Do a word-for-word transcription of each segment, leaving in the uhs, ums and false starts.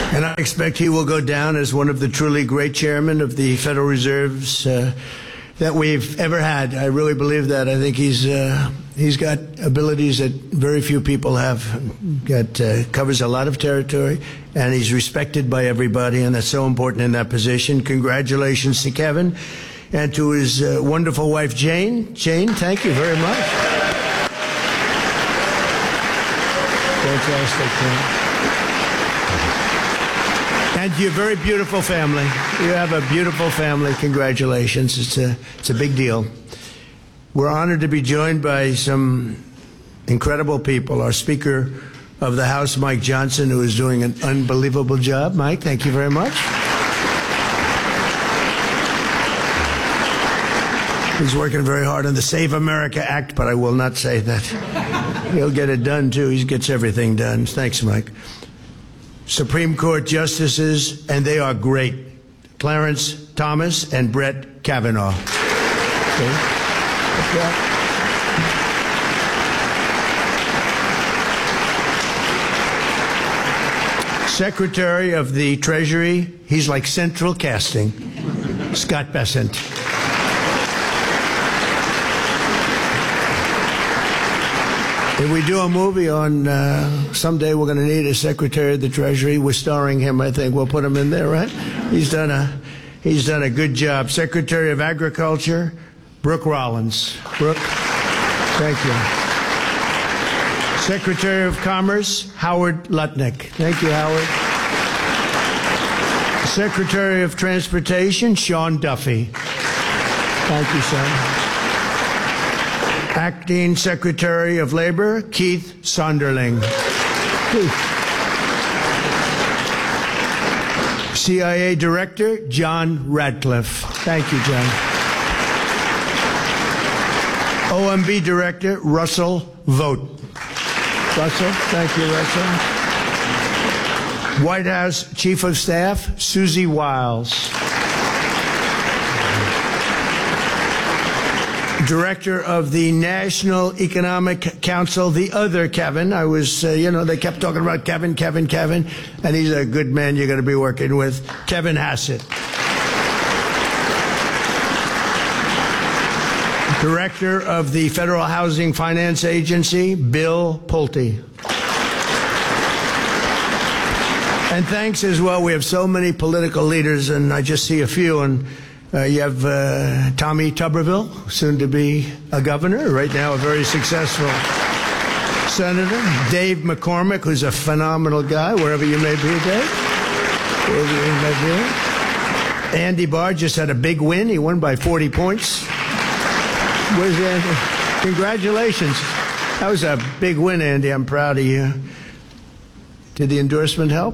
And I expect he will go down as one of the truly great chairmen of the Federal Reserves uh, that we've ever had. I really believe that. I think he's uh, he's got abilities that very few people have. Got uh, covers a lot of territory, and he's respected by everybody, and that's so important in that position. Congratulations to Kevin and to his uh, wonderful wife, Jane. Jane, thank you very much. Fantastic. Man. And your very beautiful family. You have a beautiful family. Congratulations. It's a, it's a big deal. We're honored to be joined by some incredible people. Our Speaker of the House, Mike Johnson, who is doing an unbelievable job. Mike, thank you very much. He's working very hard on the Save America Act, but I will not say that. He'll get it done, too. He gets everything done. Thanks, Mike. Supreme Court justices, and they are great. Clarence Thomas and Brett Kavanaugh. Okay. Secretary of the Treasury, he's like central casting, Scott Bessent. If we do a movie on, uh, someday we're going to need a Secretary of the Treasury. We're starring him, I think. We'll put him in there, right? He's done a, he's done a good job. Secretary of Agriculture, Brooke Rollins. Brooke, thank you. Secretary of Commerce, Howard Lutnick. Thank you, Howard. Secretary of Transportation, Sean Duffy. Thank you, Sean. Acting Secretary of Labor, Keith Sonderling. Keith. C I A Director, John Radcliffe. Thank you, John. O M B Director, Russell Vogt. Russell, thank you, Russell. White House Chief of Staff, Susie Wiles. Director of the National Economic Council, the other Kevin. I was, uh, you know, they kept talking about Kevin, Kevin, Kevin, and he's a good man you're going to be working with, Kevin Hassett. Director of the Federal Housing Finance Agency, Bill Pulte. And thanks as well, we have so many political leaders, and I just see a few, and Uh, you have uh, Tommy Tuberville, soon to be a governor, right now a very successful senator. Dave McCormick, who's a phenomenal guy, wherever you may be, Dave. Wherever you may be. Andy Barr just had a big win. He won by forty points. Where's Andy? Congratulations. That was a big win, Andy. I'm proud of you. Did the endorsement help?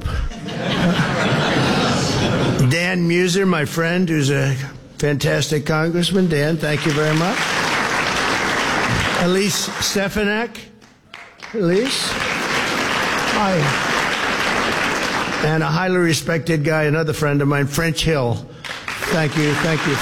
Dan Muser, my friend, who's a fantastic congressman. Dan, thank you very much. Elise Stefanik. Elise? Hi. And a highly respected guy, another friend of mine, French Hill. Thank you, thank you.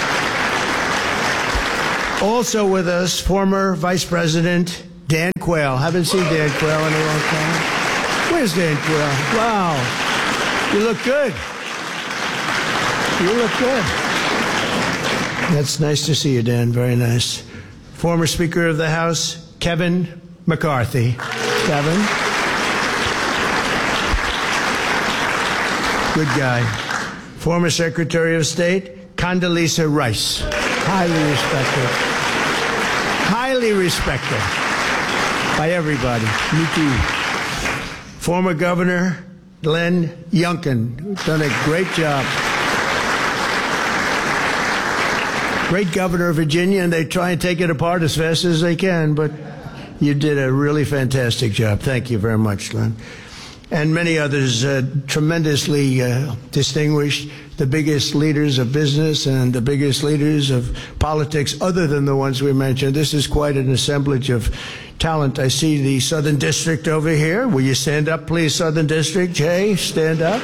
Also with us, former Vice President Dan Quayle. Haven't seen Dan Quayle in a long time. Where's Dan Quayle? Wow. You look good. You look good. That's nice to see you, Dan. Very nice. Former Speaker of the House, Kevin McCarthy. Kevin. Good guy. Former Secretary of State, Condoleezza Rice. Highly respected. Highly respected by everybody. Me too. Former Governor, Glenn Youngkin, who's done a great job. Great governor of Virginia, and they try and take it apart as fast as they can, but you did a really fantastic job. Thank you very much, Len. And many others, uh, tremendously uh, distinguished, the biggest leaders of business and the biggest leaders of politics other than the ones we mentioned. This is quite an assemblage of talent. I see the Southern District over here. Will you stand up, please, Southern District? Jay, stand up.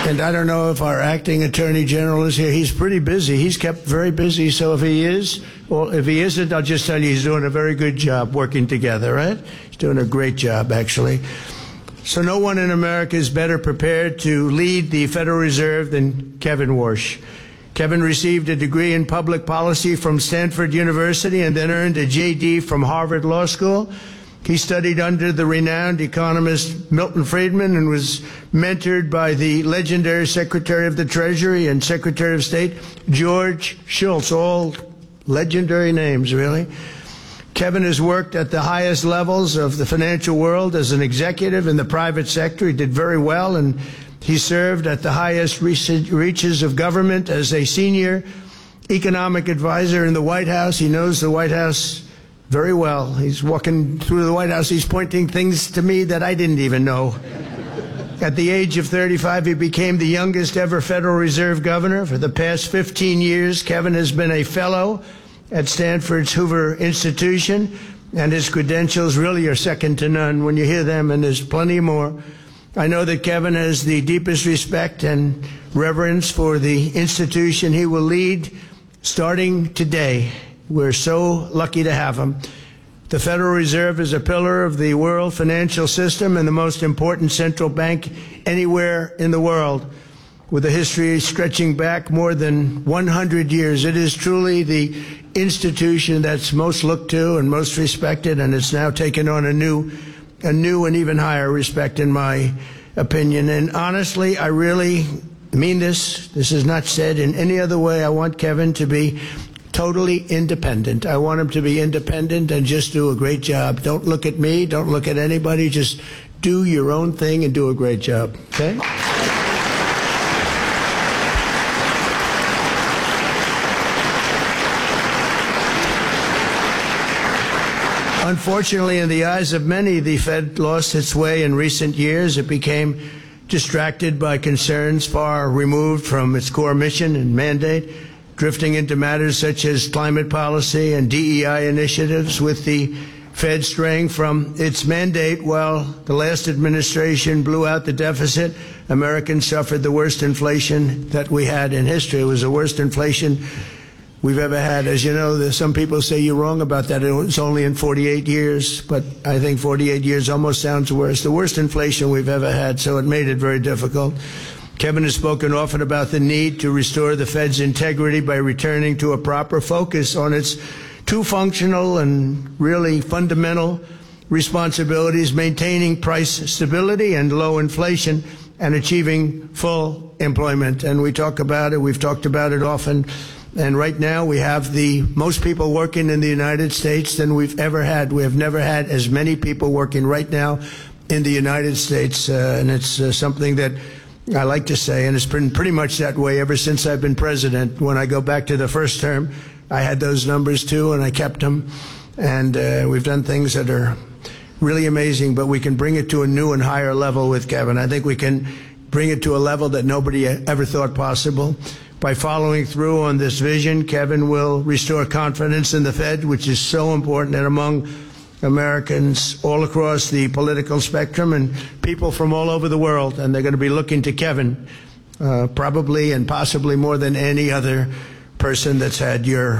And I don't know if our acting attorney general is here. He's pretty busy. He's kept very busy. So if he is, well, if he isn't, I'll just tell you he's doing a very good job working together, right? He's doing a great job, actually. So no one in America is better prepared to lead the Federal Reserve than Kevin Warsh. Kevin received a degree in public policy from Stanford University and then earned a J D from Harvard Law School. He studied under the renowned economist Milton Friedman and was mentored by the legendary Secretary of the Treasury and Secretary of State George Shultz, all legendary names, really. Kevin has worked at the highest levels of the financial world as an executive in the private sector. He did very well, and he served at the highest reaches of government as a senior economic advisor in the White House. He knows the White House very well. He's walking through the White House. He's pointing things to me that I didn't even know. At the age of thirty-five, he became the youngest ever Federal Reserve governor. For the past fifteen years, Kevin has been a fellow at Stanford's Hoover Institution, and his credentials really are second to none when you hear them, and there's plenty more. I know that Kevin has the deepest respect and reverence for the institution he will lead starting today. We're so lucky to have him. The Federal Reserve is a pillar of the world financial system and the most important central bank anywhere in the world. With a history stretching back more than one hundred years, it is truly the institution that's most looked to and most respected, and it's now taken on a new, a new and even higher respect, in my opinion. And honestly, I really mean this. This is not said in any other way. I want Kevin to be totally independent. I want him to be independent and just do a great job. Don't look at me. Don't look at anybody. Just do your own thing and do a great job. Okay? Unfortunately, in the eyes of many, the Fed lost its way in recent years. It became distracted by concerns far removed from its core mission and mandate, drifting into matters such as climate policy and D E I initiatives, with the Fed straying from its mandate. While the last administration blew out the deficit, Americans suffered the worst inflation that we had in history. It was the worst inflation we've ever had. As you know, there's some people say you're wrong about that. It was only in forty-eight years, but I think forty-eight years almost sounds worse. The worst inflation we've ever had, so it made it very difficult. Kevin has spoken often about the need to restore the Fed's integrity by returning to a proper focus on its two functional and really fundamental responsibilities: maintaining price stability and low inflation, and achieving full employment. And we talk about it, we've talked about it often. And right now we have the most people working in the United States than we've ever had. We have never had as many people working right now in the United States. Uh, and it's uh, something that I like to say, and it's been pretty much that way ever since I've been president. When I go back to the first term, I had those numbers too, and I kept them. And uh, we've done things that are really amazing, but we can bring it to a new and higher level with Kevin. I think we can bring it to a level that nobody ever thought possible. By following through on this vision, Kevin will restore confidence in the Fed, which is so important, and among Americans all across the political spectrum and people from all over the world. And they're going to be looking to Kevin, uh, probably and possibly more than any other person that's had your